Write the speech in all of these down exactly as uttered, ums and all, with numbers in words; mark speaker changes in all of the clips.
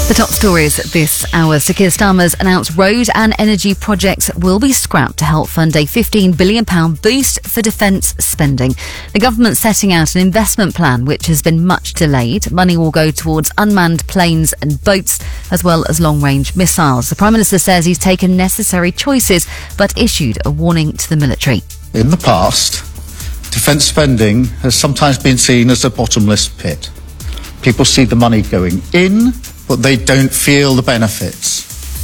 Speaker 1: The top stories this hour. Sir Keir Starmer's announced road and energy projects will be scrapped to help fund a fifteen billion pounds boost for defence spending. The government's setting out an investment plan which has been much delayed. Money will go towards unmanned planes and boats as well as long-range missiles. The Prime Minister says he's taken necessary choices but issued a warning to the military.
Speaker 2: In the past, defence spending has sometimes been seen as a bottomless pit. People see the money going in, but they don't feel the benefits.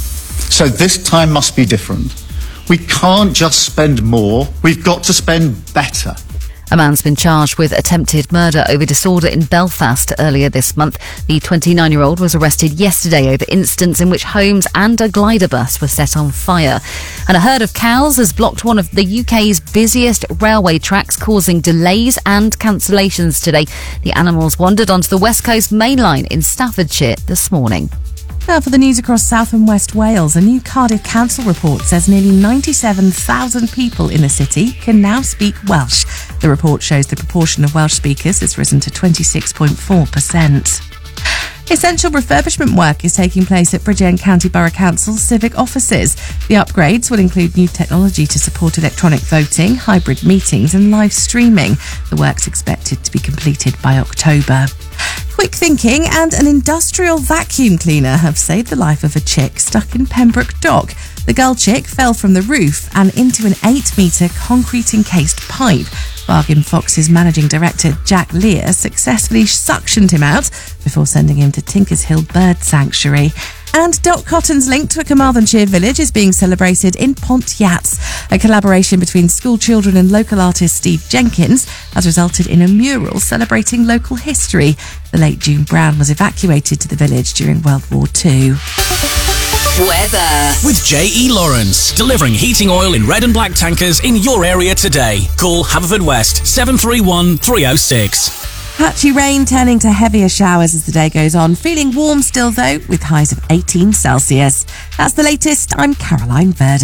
Speaker 2: So this time must be different. We can't just spend more, we've got to spend better.
Speaker 1: A man's been charged with attempted murder over disorder in Belfast earlier this month. The twenty-nine-year-old was arrested yesterday over incidents in which homes and a glider bus were set on fire. And a herd of cows has blocked one of the U K's busiest railway tracks, causing delays and cancellations today. The animals wandered onto the West Coast Main Line in Staffordshire this morning.
Speaker 3: Now for the news across South and West Wales, a new Cardiff Council report says nearly ninety-seven thousand people in the city can now speak Welsh. The report shows the proportion of Welsh speakers has risen to twenty-six point four percent. Essential refurbishment work is taking place at Bridgend County Borough Council's civic offices. The upgrades will include new technology to support electronic voting, hybrid meetings and live streaming. The work's expected to be completed by October. Quick thinking and an industrial vacuum cleaner have saved the life of a chick stuck in Pembroke Dock. The girl chick fell from the roof and into an eight-metre concrete-encased pipe. Bargain Fox's managing director Jack Lear successfully suctioned him out before sending him to Tinkers Hill Bird Sanctuary. And Dot Cotton's link to a Carmarthenshire village is being celebrated in Pontyachts. A collaboration between school children and local artist Steve Jenkins has resulted in a mural celebrating local history. The late June Brown was evacuated to the village during World War Two.
Speaker 4: Weather. With J E Lawrence, delivering heating oil in red and black tankers in your area today. Call Haverfordwest seven three one, three oh six.
Speaker 3: Patchy rain turning to heavier showers as the day goes on. Feeling warm still though, with highs of eighteen Celsius. That's the latest. I'm Caroline Verdon.